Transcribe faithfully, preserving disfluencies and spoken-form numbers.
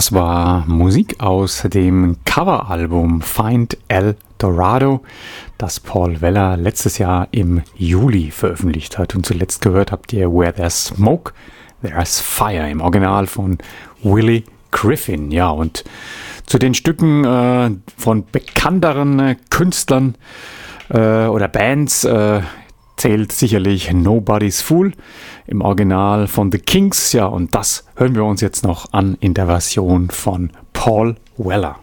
Das war Musik aus dem Coveralbum Find El Dorado, das Paul Weller letztes Jahr im Juli veröffentlicht hat. Und zuletzt gehört habt ihr Where There's Smoke, There's Fire im Original von Willie Griffin. Ja, und zu den Stücken äh, von bekannteren äh, Künstlern äh, oder Bands äh, zählt sicherlich Nobody's Fool im Original von The Kinks. Ja, und das hören wir uns jetzt noch an in der Version von Paul Weller.